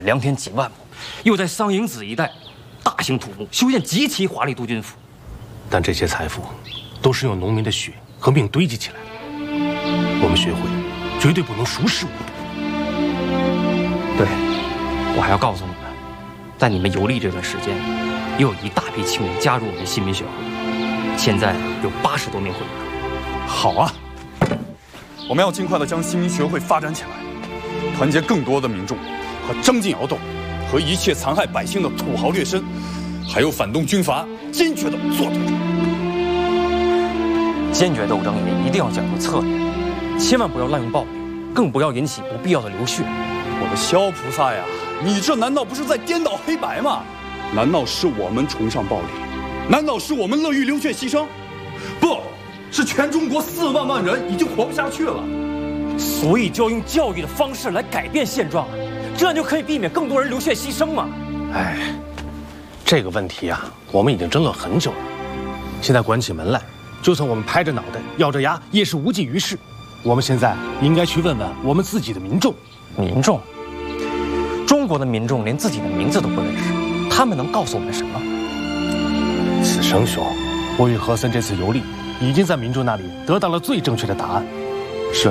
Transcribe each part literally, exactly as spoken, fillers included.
良田几万亩，又在桑营子一带大型土木修建极其华丽督军府。 但这些财富都是用农民的血和命堆积起来的，我们学会绝对不能熟视无睹。 对，我还要告诉你们，在你们游历这段时间，又有一大批青年加入我们新民学会，现在有八十多名会员。 好啊，我们要尽快的将新民学会发展起来，团结更多的民众。 和张进尧斗，和一切残害百姓的土豪劣绅，还有反动军阀，坚决的作对着。 坚决斗争也一定要讲究策略，千万不要滥用暴力，更不要引起不必要的流血。 我的萧菩萨呀，你这难道不是在颠倒黑白吗？难道是我们崇尚暴力？难道是我们乐于流血牺牲？不是，全中国四万万人已经活不下去了， 所以就要用教育的方式来改变现状。 这样就可以避免更多人流血牺牲嘛？ 哎，这个问题啊，我们已经争论很久了。现在关起门来，就算我们拍着脑袋、咬着牙，也是无济于事。我们现在应该去问问我们自己的民众。 民众，中国的民众连自己的名字都不认识，他们能告诉我们什么？ 子生兄，我与和森这次游历，已经在民众那里得到了最正确的答案。 是，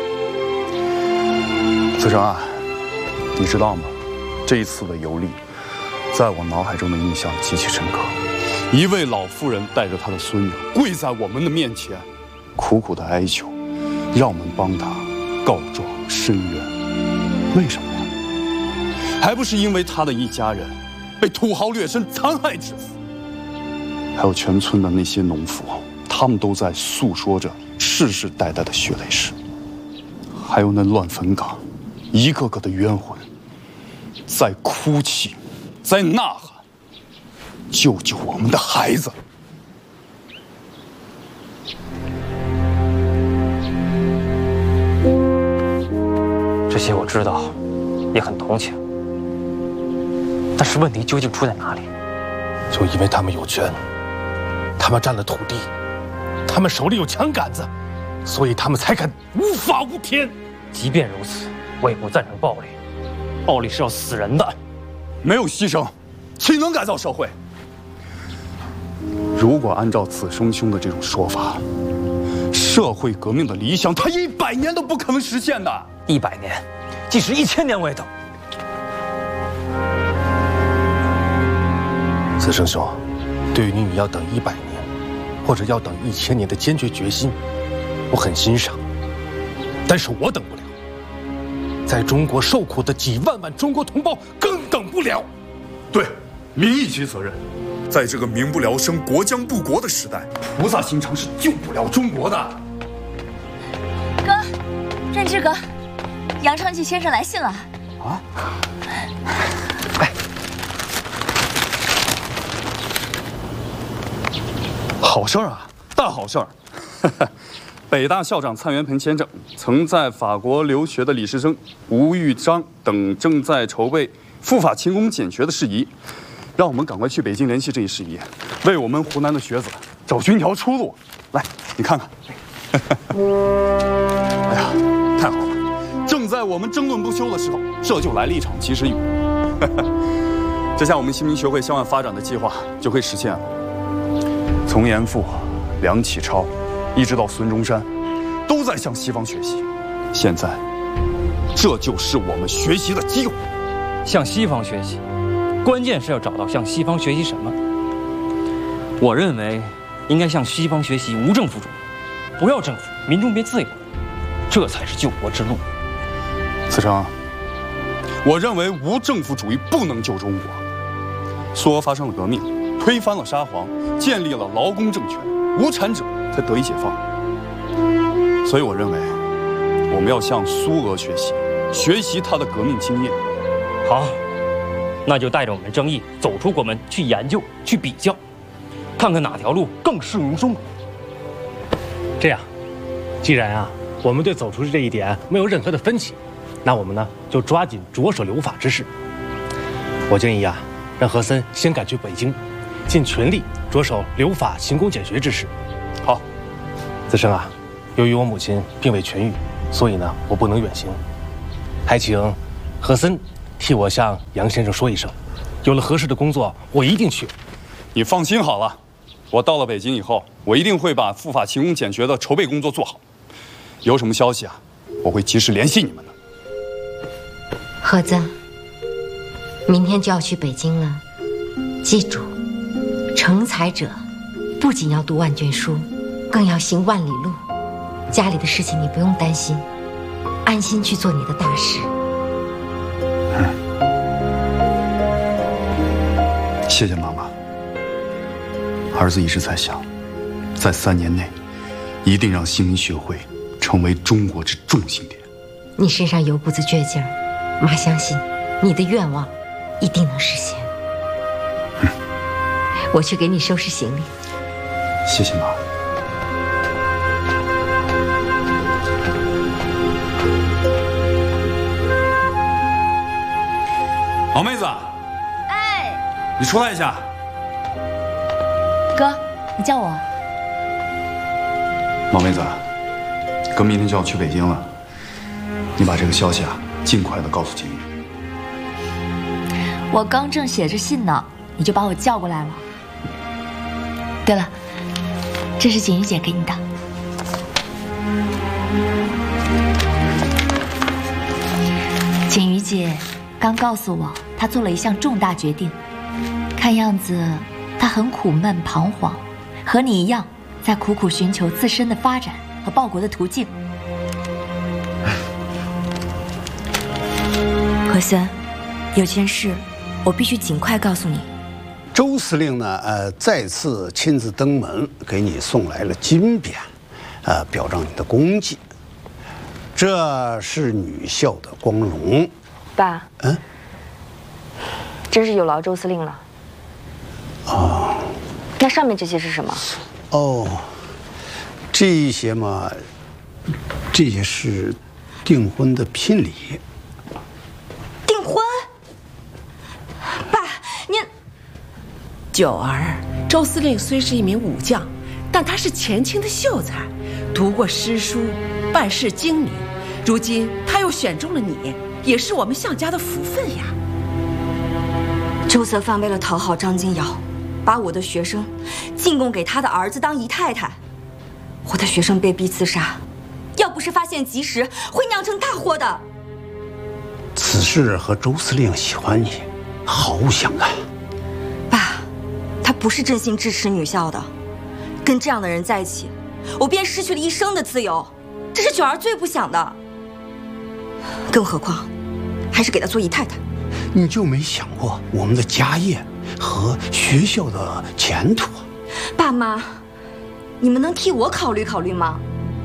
子生啊。 你知道吗？这一次的游历，在我脑海中的印象极其深刻。一位老妇人带着她的孙女跪在我们的面前，苦苦的哀求，让我们帮她告状申冤。为什么呀？还不是因为她的一家人被土豪劣绅残害致死。还有全村的那些农妇，他们都在诉说着世世代代的血泪史。还有那乱坟岗，一个个的冤魂。 在哭泣，在呐喊，救救我们的孩子！ 这些我知道，也很同情。但是问题究竟出在哪里？ 就因为他们有权，他们占了土地，他们手里有枪杆子，所以他们才敢无法无天。 即便如此，我也不赞成暴力。 暴力是要死人的， 没有牺牲，岂能改造社会？如果按照子生兄的这种说法，社会革命的理想，他一百年都不可能实现的。 一百年，即使一千年我也等。 子生兄，对于你要等一百年，或者要等一千年的坚决决心，我很欣赏，但是我等不了。 在中国受苦的几万万中国同胞更等不了。 对，民意即责任。在这个民不聊生、国将不国的时代，菩萨心肠是救不了中国的。 哥，任之哥，杨昌济先生来信了。 啊？ 哎， 好事儿啊，大好事儿！北大校长蔡元培先生曾在法国留学的李时珍、吴玉章等正在筹备赴法勤工俭学的事宜，让我们赶快去北京联系这一事宜，为我们湖南的学子找寻一条出路。来，你看看。哎呀，太好了！正在我们争论不休的时候，这就来了一场及时雨。这下我们新民学会向外发展的计划就可以实现了。从严复、梁启超。 一直到孙中山，都在向西方学习。现在，这就是我们学习的机会。 向西方学习，关键是要找到向西方学习什么。我认为，应该向西方学习无政府主义，不要政府，民众便自由，这才是救国之路。 子成，我认为无政府主义不能救中国。苏俄发生了革命，推翻了沙皇，建立了劳工政权，无产者 才得以解放，所以我认为我们要向苏俄学习，学习他的革命经验。 好，那就带着我们争议走出国门，去研究，去比较，看看哪条路更适用中国。 这样，既然啊我们对走出去这一点没有任何的分歧，那我们呢就抓紧着手留法之事。我建议啊，让和森先赶去北京，尽全力着手留法勤工俭学之事。 好， 子生啊，由于我母亲并未痊愈，所以呢，我不能远行，还请和森替我向杨先生说一声，有了合适的工作，我一定去。 你放心好了，我到了北京以后，我一定会把赴法勤工俭学的筹备工作做好。有什么消息啊，我会及时联系你们的。 盒子，明天就要去北京了，记住，成才者不仅要读万卷书，更要行万里路。家里的事情你不用担心，安心去做你的大事。 嗯，谢谢妈妈。儿子一直在想，在三年内，一定让杏林学会成为中国之重心点。 你身上有股子倔劲儿，妈相信你的愿望一定能实现。 嗯， 我去给你收拾行李。 谢谢妈。王妹子， 哎， 你出来一下。 哥，你叫我？ 王妹子，哥明天就要去北京了，你把这个消息啊，尽快的告诉景宇。 我刚正写着信呢，你就把我叫过来了。对了，这是景瑜姐给你的。景瑜姐刚告诉我，她做了一项重大决定，看样子她很苦闷彷徨，和你一样，在苦苦寻求自身的发展和报国的途径。和森，有件事我必须尽快告诉你。 周司令呢，呃，再次亲自登门给你送来了金匾，呃，表彰你的功绩。这是女校的光荣。 爸， 嗯， 真是有劳周司令了。 哦， 那上面这些是什么？ 哦，这一些嘛，这些是订婚的聘礼。 订婚？爸，您。 九儿，周司令虽是一名武将，但他是前清的秀才，读过诗书，办事精明。如今他又选中了你，也是我们项家的福分呀。 周泽范为了讨好张金瑶，把我的学生进贡给他的儿子当姨太太，我的学生被逼自杀，要不是发现及时，会酿成大祸的。 此事和周司令喜欢你毫无相干。 爸，他不是真心支持女校的，跟这样的人在一起，我便失去了一生的自由，这是九儿最不想的。更何况，还是给他做姨太太。 你就没想过我们的家业和学校的前途？ 爸妈，你们能替我考虑考虑吗？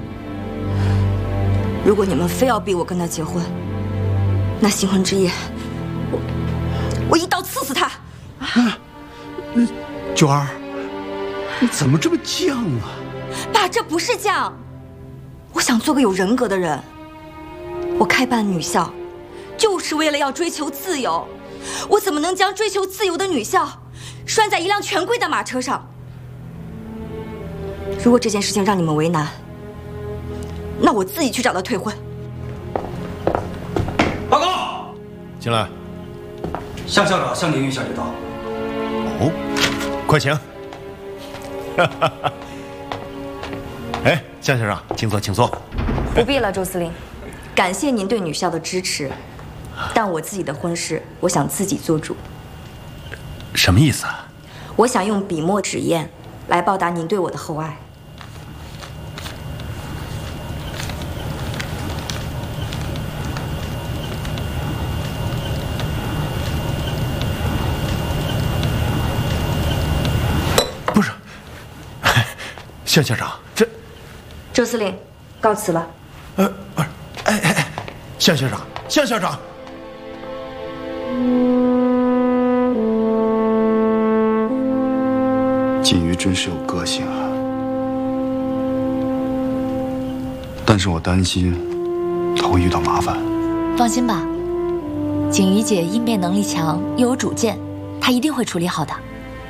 如果你们非要逼我跟他结婚，那新婚之夜，我我一刀刺死他！ 啊，九儿，你怎么这么犟啊？ 爸，这不是犟，我想做个有人格的人。我开办女校，就是为了要追求自由。我怎么能将追求自由的女校拴在一辆权贵的马车上？如果这件事情让你们为难，那我自己去找他退婚。 报告， 进来。 向校长向您下这道。 哦，快请。哎，向校长，请坐，请坐。 不必了，周司令，感谢您对女校的支持，但我自己的婚事，我想自己做主。 什么意思啊？ 我想用笔墨纸砚来报答您对我的厚爱。 不是，向校长，这…… 周司令，告辞了。 呃，不是，哎哎哎，向校长，向校长。 锦瑜真是有个性啊，但是我担心他会遇到麻烦。 放心吧，景瑜姐应变能力强，又有主见，她一定会处理好的。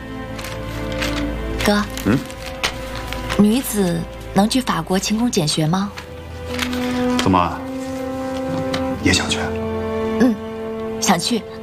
哥， 嗯， 女子能去法国勤工俭学吗？ 怎么，也想去？ 嗯， 想去。